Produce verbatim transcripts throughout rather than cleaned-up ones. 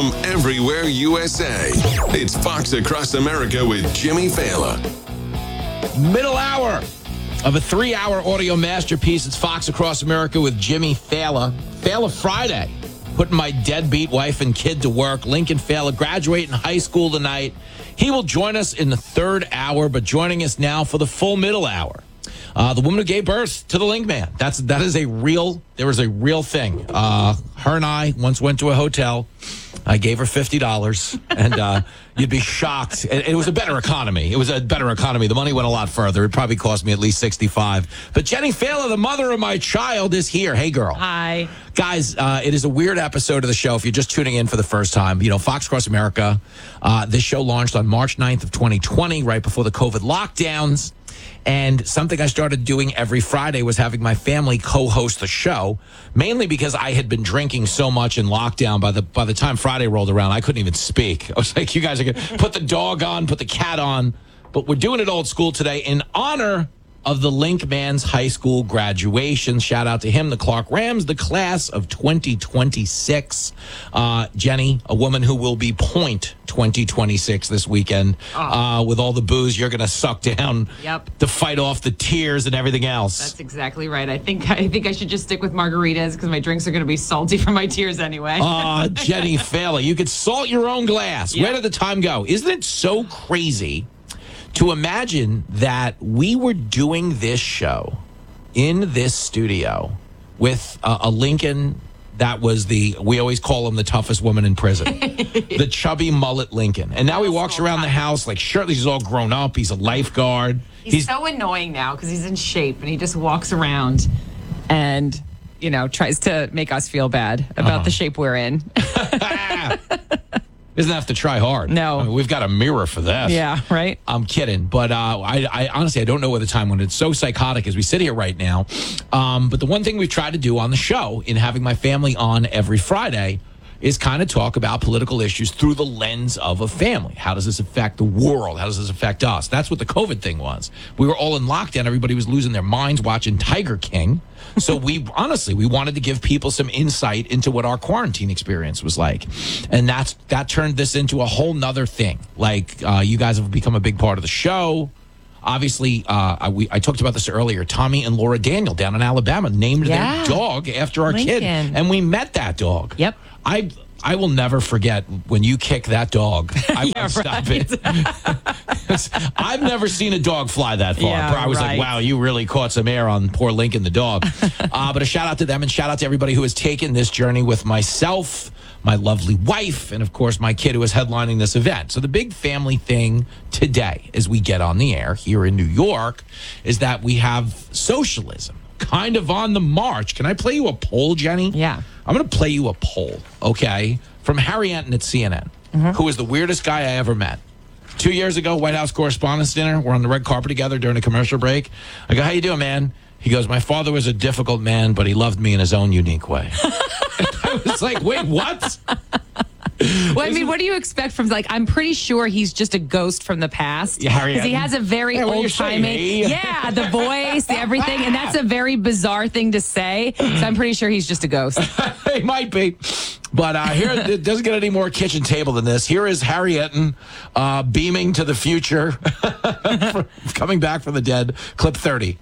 from everywhere U S A. It's Fox Across America with Jimmy Fallon. Middle hour of a three-hour audio masterpiece. It's Fox Across America with Jimmy Fallon. Fallon Friday. Putting my deadbeat wife and kid to work. Lincoln Fallon graduating high school tonight. He will join us in the third hour, but joining us now for the full middle hour. Uh, the woman who gave birth to the Link Man. That's that is a real. There was a real thing. Uh, her and I once went to a hotel. I gave her fifty dollars, and uh, you'd be shocked. It, it was a better economy. It was a better economy. The money went a lot further. It probably cost me at least sixty-five. But Jenny Fallon, the mother of my child, is here. Hey, girl. Hi. Guys, uh, it is a weird episode of the show. If you're just tuning in for the first time, you know, Fox Across America, uh, this show launched on March ninth of twenty twenty, right before the COVID lockdowns. And something I started doing every Friday was having my family co-host the show, mainly because I had been drinking so much in lockdown. By the by the time Friday rolled around, I couldn't even speak. I was like, you guys are going to put the dog on, put the cat on. But we're doing it old school today in honor of the Link Man's high school graduation. Shout out to him, the Clark Rams, the class of twenty twenty-six. Uh, Jenny, a woman who will be point twenty twenty-six this weekend. Oh. Uh, with all the booze you're going to suck down yep. to fight off the tears and everything else. That's exactly right. I think I think I should just stick with margaritas because my drinks are going to be salty from my tears anyway. uh, Jenny Fallon, you could salt your own glass. Yep. Where did the time go? Isn't it so crazy to imagine that we were doing this show in this studio with uh, a Lincoln that was the, we always call him the toughest woman in prison, the chubby mullet Lincoln. And now he walks around the house like shirtless. He's all grown up. He's a lifeguard. He's, he's so annoying now because he's in shape and he just walks around and, you know, tries to make us feel bad about uh-huh. the shape we're in. Doesn't have to try hard. No. I mean, we've got a mirror for that. Yeah, right? I'm kidding. But uh, I, I honestly, I don't know where the time went. It's so psychotic as we sit here right now. Um, but the one thing we've tried to do on the show in having my family on every Friday is kind of talk about political issues through the lens of a family. How does this affect the world? How does this affect us? That's what the COVID thing was. We were all in lockdown. Everybody was losing their minds watching Tiger King. So we, honestly, we wanted to give people some insight into what our quarantine experience was like. And that's that turned this into a whole nother thing. Like, uh, you guys have become a big part of the show. Obviously, uh, I, we, I talked about this earlier. Tommy and Laura Daniel down in Alabama named yeah. their dog after our Lincoln. kid. And we met that dog. Yep. I I will never forget when you kick that dog. I yeah, won't stop right. it. I've never seen a dog fly that far. Yeah, I was right. like, wow, you really caught some air on poor Lincoln the dog. uh, but a shout out to them and shout out to everybody who has taken this journey with myself, my lovely wife, and of course my kid who is headlining this event. So the big family thing today as we get on the air here in New York is that we have socialism kind of on the march. Can I play you a poll, Jenny? Yeah. I'm going to play you a poll, okay, from Harry Enton at C N N, mm-hmm. who is the weirdest guy I ever met. Two years ago, White House Correspondents' Dinner. We're on the red carpet together during a commercial break. I go, how you doing, man? He goes, my father was a difficult man, but he loved me in his own unique way. I was like, wait, what? Well, I mean, what do you expect from, like, I'm pretty sure he's just a ghost from the past. Yeah, Harry. Because he has a very yeah, old-timey, yeah, the voice, the everything, and that's a very bizarre thing to say. So I'm pretty sure he's just a ghost. He might be. But uh, here, it doesn't get any more kitchen table than this. Here is Harry Enton uh, beaming to the future, coming back from the dead. Clip thirty.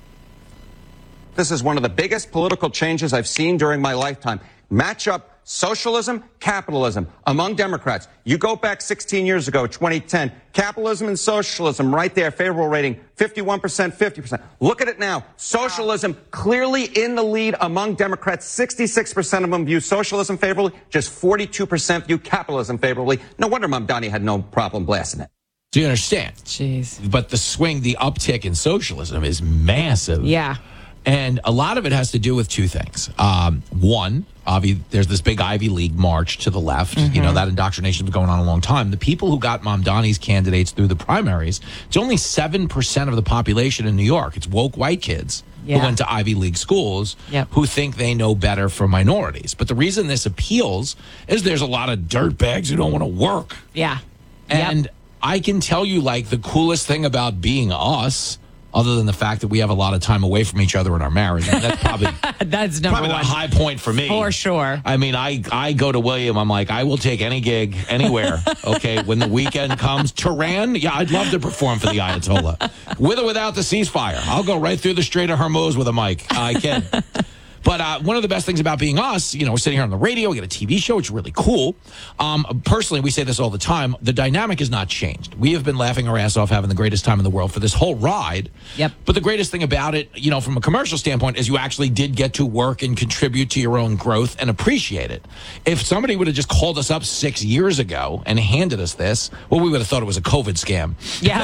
This is one of the biggest political changes I've seen during my lifetime. Match up socialism, capitalism among Democrats. You go back sixteen years ago, twenty ten, capitalism and socialism right there, favorable rating, fifty-one percent, fifty percent. Look at it now. Socialism clearly in the lead among Democrats. sixty-six percent of them view socialism favorably, just forty-two percent view capitalism favorably. No wonder Mamdani had no problem blasting it. Do you understand? Jeez. But the swing, the uptick in socialism is massive. Yeah. And a lot of it has to do with two things. Um, one, Ivy, there's this big Ivy League march to the left. Mm-hmm. You know, that indoctrination has been going on a long time. The people who got Mamdani's candidates through the primaries, it's only seven percent of the population in New York. It's woke white kids yeah. who went to Ivy League schools yep. who think they know better for minorities. But the reason this appeals is there's a lot of dirtbags who don't want to work. Yeah. And yep. I can tell you, like, the coolest thing about being us, other than the fact that we have a lot of time away from each other in our marriage. And that's probably That's number probably one. the high point for me. For sure. I mean, I, I go to William. I'm like, I will take any gig anywhere. Okay, when the weekend comes, Tehran, yeah, I'd love to perform for the Ayatollah, with or without the ceasefire. I'll go right through the Strait of Hormuz with a mic. I can. But uh, one of the best things about being us, you know, we're sitting here on the radio, we get a T V show, which is really cool. Um, personally, we say this all the time. The dynamic has not changed. We have been laughing our ass off, having the greatest time in the world for this whole ride. Yep. But the greatest thing about it, you know, from a commercial standpoint, is you actually did get to work and contribute to your own growth and appreciate it. If somebody would have just called us up six years ago and handed us this, well, we would have thought it was a COVID scam.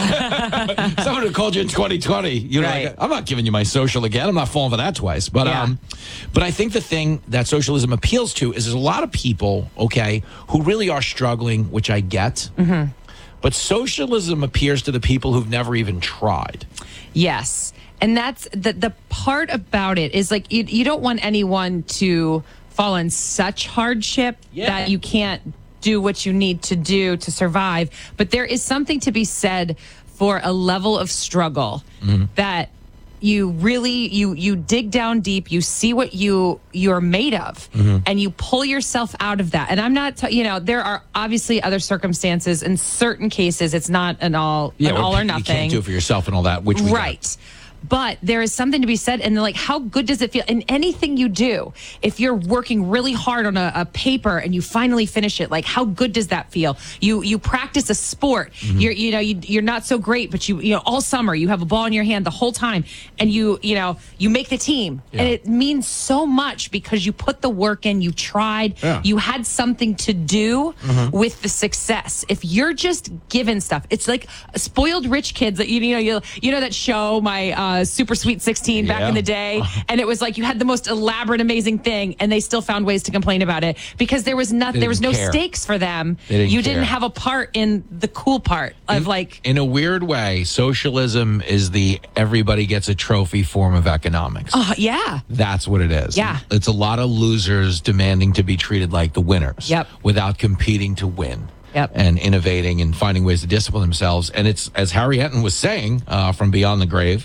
Yeah. Someone would have called you in twenty twenty. You know, Right. like, I'm not giving you my social again. I'm not falling for that twice. But Yeah. um, but I think the thing that socialism appeals to is there's a lot of people, okay, who really are struggling, which I get. Mm-hmm. But socialism appears to the people who've never even tried. Yes. And that's the the part about it is like you, you don't want anyone to fall in such hardship Yeah. that you can't do what you need to do to survive. But there is something to be said for a level of struggle that you really you you dig down deep, you see what you you're made of, and you pull yourself out of that. And I'm not t- you know there are obviously other circumstances in certain cases. It's not an all an all or You nothing. can't do it for yourself and all that, which we get. Right. But there is something to be said, and like, how good does it feel in anything you do? If you're working really hard on a, a paper and you finally finish it, like, how good does that feel? You you practice a sport, Mm-hmm. you're you know you, you're not so great, but you you know all summer you have a ball in your hand the whole time, and you you know you make the team, Yeah. and it means so much because you put the work in, you tried, Yeah. you had something to do with the success. If you're just given stuff, it's like spoiled rich kids that you, you know you you know that show my. Uh, Uh, Super Sweet sixteen back Yeah. in the day, and it was like you had the most elaborate, amazing thing, and they still found ways to complain about it because there was not, They there was no didn't care. stakes for them. They didn't you care. didn't have a part in the cool part of like. In a weird way, socialism is the everybody gets a trophy form of economics. Oh yeah, That's what it is. Yeah. It's a lot of losers demanding to be treated like the winners. Yep. Without competing to win. Yep. And innovating and finding ways to discipline themselves. And it's, as Harry Enton was saying uh, from Beyond the Grave,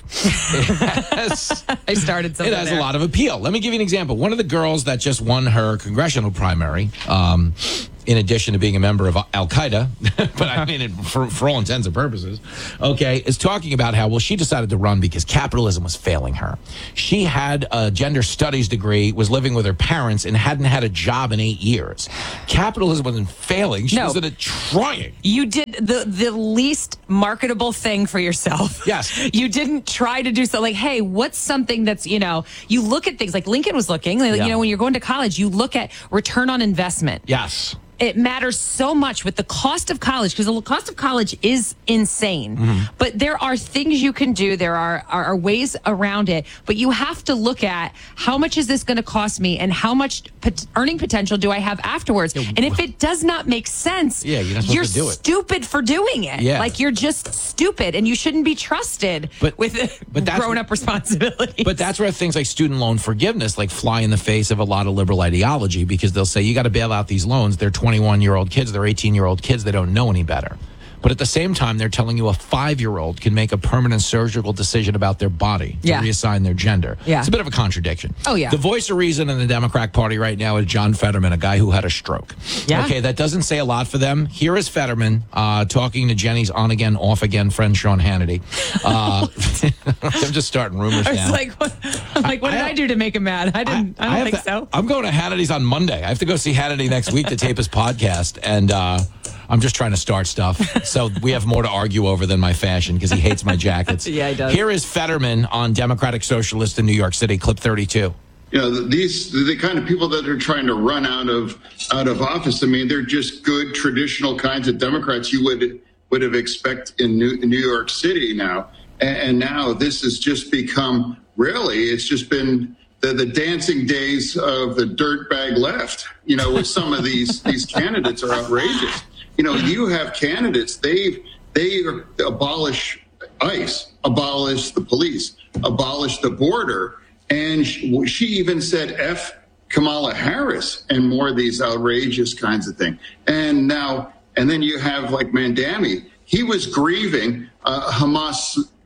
it has, I started something. it has there. a lot of appeal. Let me give you an example. One of the girls that just won her congressional primary, um, in addition to being a member of Al Qaeda, but I mean, it, for, for all intents and purposes, okay, is talking about how, well, she decided to run because capitalism was failing her. She had a gender studies degree, was living with her parents, and hadn't had a job in eight years. Capitalism wasn't failing. She No. was in it trying. You did the the least marketable thing for yourself. Yes. You didn't try to do so like, hey, what's something that's, you know, you look at things like Lincoln was looking, like, Yeah. you know, when you're going to college, you look at return on investment. Yes. It matters so much with the cost of college because the cost of college is insane. Mm-hmm. But there are things you can do. There are, are, are ways around it. But you have to look at how much is this going to cost me and how much pot- earning potential do I have afterwards. And if it does not make sense, Yeah, you're not supposed you're to do it. stupid for doing it. Yeah. Like you're just stupid and you shouldn't be trusted But- with but that's- grown up responsibilities. But that's where things like student loan forgiveness like fly in the face of a lot of liberal ideology because they'll say you got to bail out these loans. They're twenty-one year old kids, they're eighteen year old kids, they don't know any better. But at the same time, they're telling you a five year old can make a permanent surgical decision about their body to Yeah. reassign their gender. Yeah. It's a bit of a contradiction. Oh, yeah. The voice of reason in the Democratic Party right now is John Fetterman, a guy who had a stroke. Yeah. Okay, that doesn't say a lot for them. Here is Fetterman uh, talking to Jenny's on again, off again friend Sean Hannity. Uh, I'm just starting rumors I was now. like, what, I'm like, what I- did I I, do to make him mad? I didn't. I, don't have think to- so. I'm going to Hannity's on Monday. I have to go see Hannity next week to tape his podcast, and uh, I'm just trying to start stuff. So we have more to argue over than my fashion because he hates my jackets. Yeah, he does. Here is Fetterman on Democratic Socialist in New York City, clip thirty-two. You know, these the kind of people that are trying to run out of out of office. I mean, they're just good traditional kinds of Democrats you would would have expect in New, New York City now, and, and now this has just become really. It's just been the, the dancing days of the dirtbag left. You know, with some of these these candidates are outrageous. You know, you have candidates they they abolish ICE, abolish the police, abolish the border. And she, she even said F Kamala Harris and more of these outrageous kinds of things. And now, and then you have like Mandami. He was grieving uh, Hamas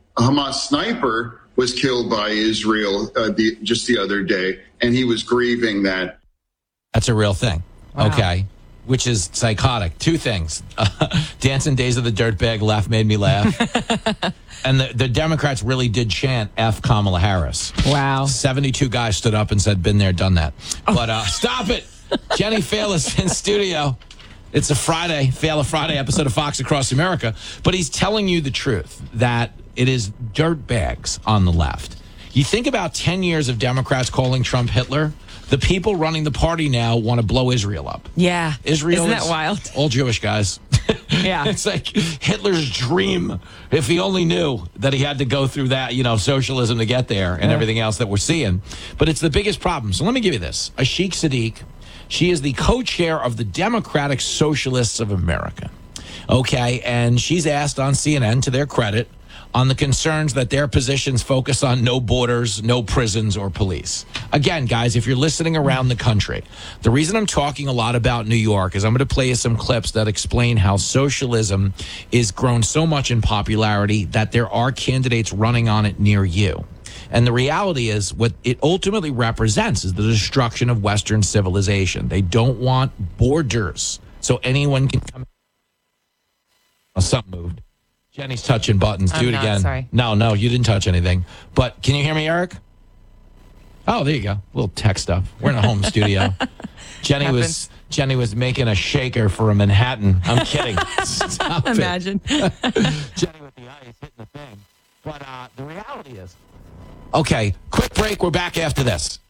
Hamas sniper was killed by Israel uh, the, just the other day, and he was grieving that. That's a real thing. Wow. Okay. Which is psychotic. Two things. Uh, Dancing Days of the Dirtbag Laugh made me laugh. And the, the Democrats really did chant F Kamala Harris. Wow. seventy-two guys stood up and said, been there, done that. But uh, stop it. Jenny Failer is in studio. It's a Friday, Failer Friday episode of Fox Across America. But he's telling you the truth, that it is dirtbags on the left. You think about ten years of Democrats calling Trump Hitler. The people running the party now want to blow Israel up. Yeah. Israel Isn't that is wild? all Jewish guys. Yeah. It's like Hitler's dream. If he only knew that he had to go through that, you know, socialism to get there and yeah. everything else that we're seeing. But it's the biggest problem. So let me give you this. Ashik Sadiq, she is the co-chair of the Democratic Socialists of America. Okay. And she's asked on C N N, to their credit, on the concerns that their positions focus on no borders, no prisons, or police. Again, guys, if you're listening around the country, the reason I'm talking a lot about New York is I'm going to play you some clips that explain how socialism is grown so much in popularity that there are candidates running on it near you. And the reality is what it ultimately represents is the destruction of Western civilization. They don't want borders so anyone can come. Oh, something moved. Jenny's touching buttons. Do I'm it not, again. sorry. No, no, you didn't touch anything. But can you hear me, Eric? Oh, there you go. A little tech stuff. We're in a home studio. Jenny Happens. was Jenny was making a shaker for a Manhattan. I'm kidding. Stop it. Imagine. Jenny with the ice hitting the thing. But uh, the reality is, okay, quick break. We're back after this.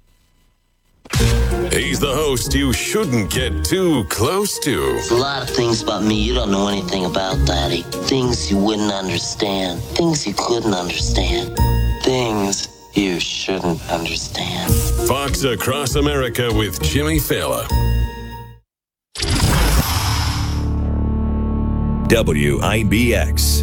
He's the host you shouldn't get too close to. There's a lot of things about me you don't know anything about, Daddy. Things you wouldn't understand. Things you couldn't understand. Things you shouldn't understand. Fox Across America with Jimmy Fallon. W I B X.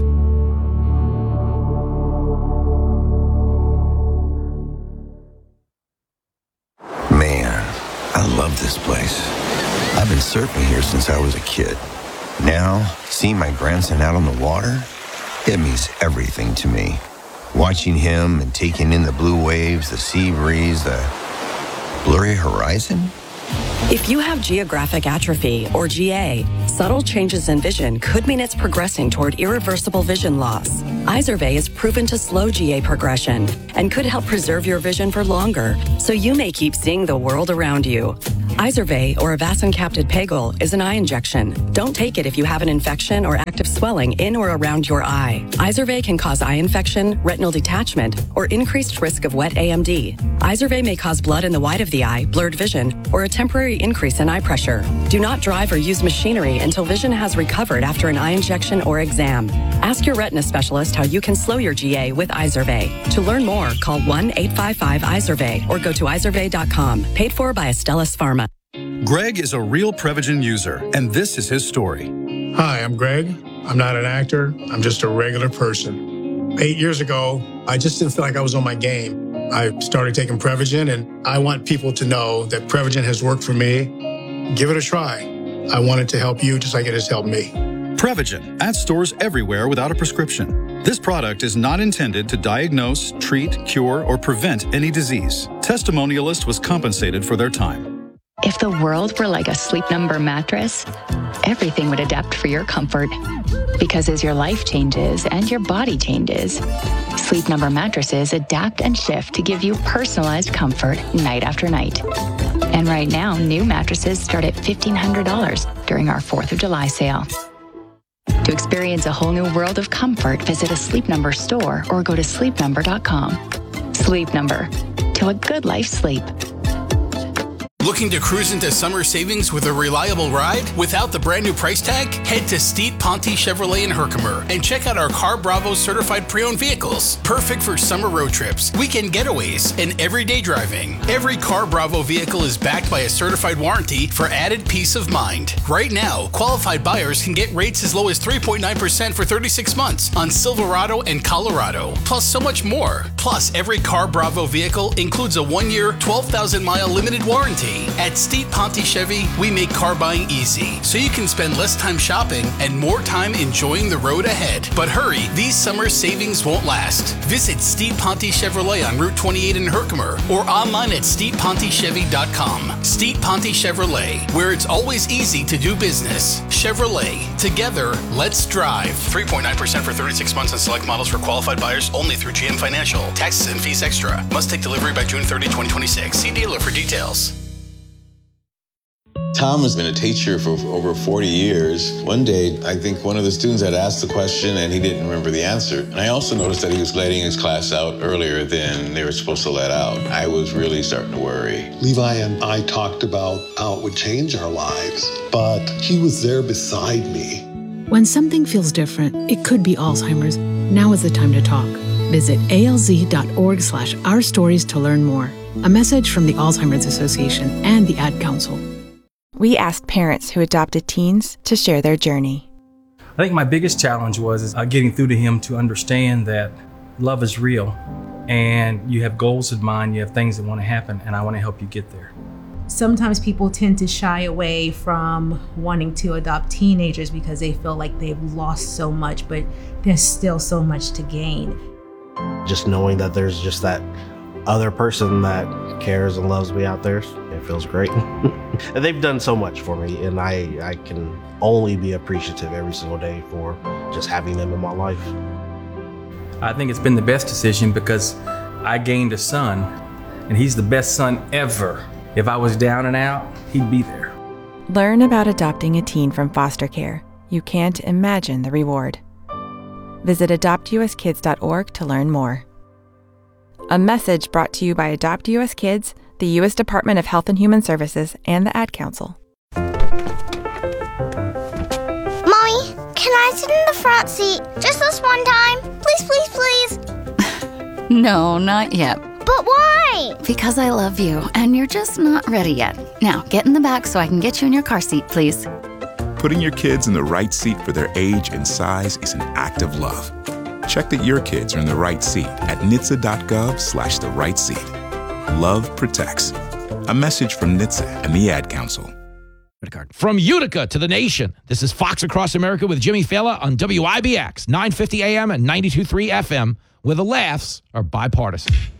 Man, I love this place. I've been surfing here since I was a kid. Now, seeing my grandson out on the water, it means everything to me. Watching him and taking in the blue waves, the sea breeze, the blurry horizon. If you have geographic atrophy, or G A, subtle changes in vision could mean it's progressing toward irreversible vision loss. Izervay is proven to slow G A progression and could help preserve your vision for longer, so you may keep seeing the world around you. Izervay, or avacincaptad pegol, is an eye injection. Don't take it if you have an infection or active swelling in or around your eye. Izervay can cause eye infection, retinal detachment, or increased risk of wet A M D. Izervay may cause blood in the white of the eye, blurred vision, or a temporary increase in eye pressure. Do not drive or use machinery until vision has recovered after an eye injection or exam. Ask your retina specialist how you can slow your G A with Izervay. To learn more, call one eight five five Izervay or go to izervay dot com. Paid for by Astellas Pharma. Greg is a real Prevagen user, and this is his story. Hi, I'm Greg. I'm not an actor. I'm just a regular person. Eight years ago, I just didn't feel like I was on my game. I started taking Prevagen, and I want people to know that Prevagen has worked for me. Give it a try. I want it to help you just like it has helped me. Prevagen, at stores everywhere without a prescription. This product is not intended to diagnose, treat, cure, or prevent any disease. Testimonialist was compensated for their time. If the world were like a Sleep Number mattress, everything would adapt for your comfort. Because as your life changes and your body changes, Sleep Number mattresses adapt and shift to give you personalized comfort night after night. And right now, new mattresses start at fifteen hundred dollars during our fourth of July sale. To experience a whole new world of comfort, visit a Sleep Number store or go to sleep number dot com. Sleep Number. To a good life sleep. Looking to cruise into summer savings with a reliable ride without the brand new price tag? Head to Steet Ponte Chevrolet in Herkimer and check out our Car Bravo certified pre-owned vehicles. Perfect for summer road trips, weekend getaways, and everyday driving. Every Car Bravo vehicle is backed by a certified warranty for added peace of mind. Right now, qualified buyers can get rates as low as three point nine percent for thirty-six months on Silverado and Colorado, plus so much more. Plus, every Car Bravo vehicle includes a one-year, twelve thousand mile limited warranty. free. At Steep Ponte Chevy, we make car buying easy, so you can spend less time shopping and more time enjoying the road ahead. But hurry, these summer savings won't last. Visit Steep Ponte Chevrolet on Route twenty-eight in Herkimer or online at steep ponte chevy dot com. Steep Ponte Chevrolet, where it's always easy to do business. Chevrolet, together, let's drive. three point nine percent for thirty-six months on select models for qualified buyers only through G M Financial. Taxes and fees extra. Must take delivery by June thirtieth, twenty twenty-six. See dealer for details. Tom has been a teacher for over forty years. One day, I think one of the students had asked the question and he didn't remember the answer. And I also noticed that he was letting his class out earlier than they were supposed to let out. I was really starting to worry. Levi and I talked about how it would change our lives, but he was there beside me. When something feels different, it could be Alzheimer's. Now is the time to talk. Visit alz.org slash our stories to learn more. A message from the Alzheimer's Association and the Ad Council. We asked parents who adopted teens to share their journey. I think my biggest challenge was is, uh, getting through to him to understand that love is real and you have goals in mind, you have things that want to happen, and I want to help you get there. Sometimes people tend to shy away from wanting to adopt teenagers because they feel like they've lost so much, but there's still so much to gain. Just knowing that there's just that other person that cares and loves me out there, it feels great. And they've done so much for me, and I, I can only be appreciative every single day for just having them in my life. I think it's been the best decision because I gained a son, and he's the best son ever. If I was down and out, he'd be there. Learn about adopting a teen from foster care. You can't imagine the reward. Visit adopt u s kids dot org to learn more. A message brought to you by Adopt U S Kids, the U S Department of Health and Human Services, and the Ad Council. Mommy, can I sit in the front seat just this one time? Please, please, please. No, not yet. But why? Because I love you, and you're just not ready yet. Now, get in the back so I can get you in your car seat, please. Putting your kids in the right seat for their age and size is an act of love. Check that your kids are in the right seat at N H T S A dot gov slash the right seat. Love protects. A message from N H T S A and the Ad Council. From Utica to the nation, this is Fox Across America with Jimmy Fallon on W I B X, nine fifty A M and ninety-two point three F M, where the laughs are bipartisan.